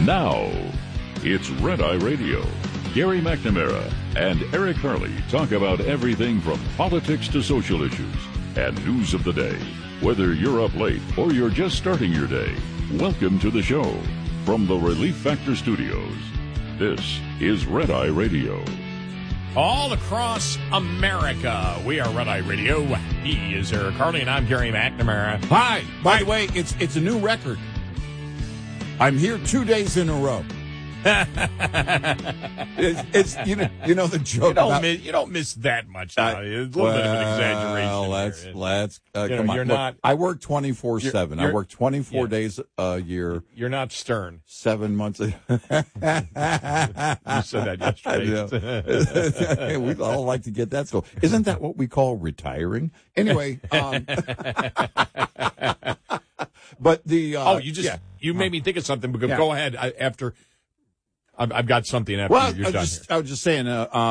Now, it's Red Eye Radio. Gary McNamara and Eric Harley talk about everything from politics to social issues and news of the day. Whether you're up late or you're just starting your day, welcome to the show. From the Relief Factor Studios, this is Red Eye Radio. All across America, we are Red Eye Radio. He is Eric Harley, and I'm Gary McNamara. Hi. By the way, it's a new record. I'm here 2 days in a row. it's you know the joke. You don't miss that much. Now. It's a little bit of an exaggeration. Let's come on. You're not. I work 24/7. I work 24 days a year. You're not Stern. 7 months. You said that yesterday. We'd all like to get that. So isn't that what we call retiring? Anyway. But the you made me think of something. Because go ahead after. I've got something after you're done here. I was just saying,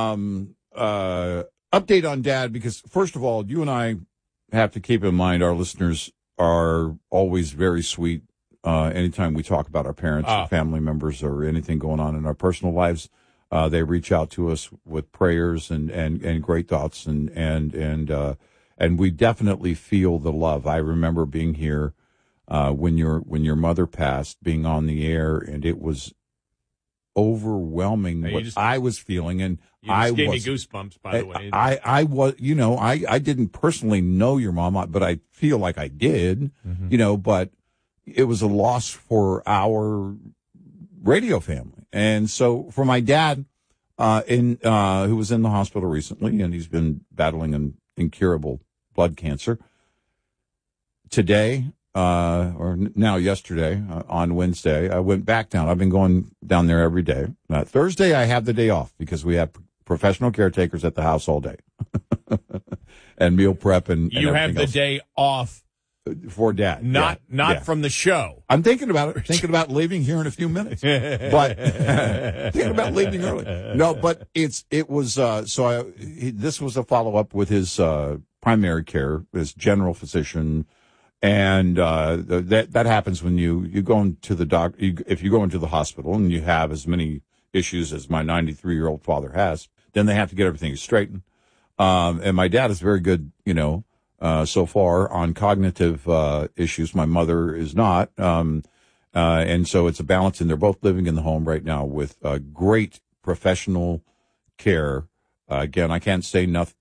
update on Dad, because first of all, you and I have to keep in mind our listeners are always very sweet. Anytime we talk about our parents, or family members, or anything going on in our personal lives, they reach out to us with prayers and great thoughts, and we definitely feel the love. I remember being here when your mother passed, being on the air, and it was overwhelming what I was feeling, and you gave me goosebumps. By the way, I was, I didn't personally know your mom, but I feel like I did, But it was a loss for our radio family, and so for my dad, who was in the hospital recently, and he's been battling an incurable blood cancer. Today. Yesterday, on Wednesday, I went back down. I've been going down there every day. Thursday, I have the day off because we have professional caretakers at the house all day. And meal prep and you have the else. Day off for Dad. Not from the show. I'm thinking about it. Thinking about leaving here in a few minutes. But thinking about leaving early. No, but this was a follow-up with his primary care, his general physician. And that happens when you go into the doctor. If you go into the hospital and you have as many issues as my 93-year-old father has, then they have to get everything straightened. And my dad is very good, so far on cognitive issues. My mother is not, and so it's a balance. And they're both living in the home right now with great professional care. Again, I can't say nothing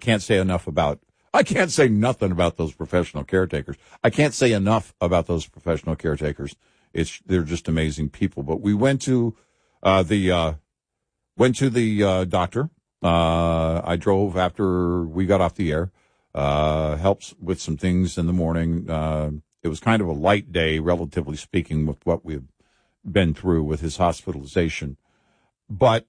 about those professional caretakers. I can't say enough about those professional caretakers. They're just amazing people. But we went to the doctor. I drove after we got off the air. Helps with some things in the morning. It was kind of a light day, relatively speaking, with what we've been through with his hospitalization. But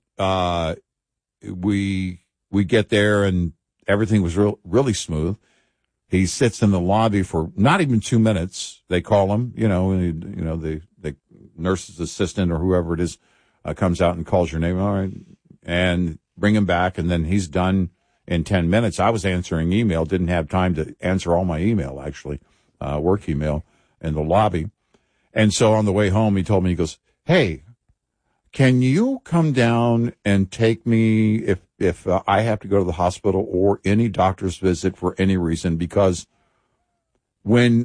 we get there and everything was really smooth. He sits in the lobby for not even 2 minutes. They call him, the nurse's assistant or whoever it is comes out and calls your name, all right, and bring him back, and then he's done in 10 minutes. I was answering email, didn't have time to answer all my email, actually, work email in the lobby. And so on the way home, he told me, he goes, hey, can you come down and take me if I have to go to the hospital or any doctor's visit for any reason? Because when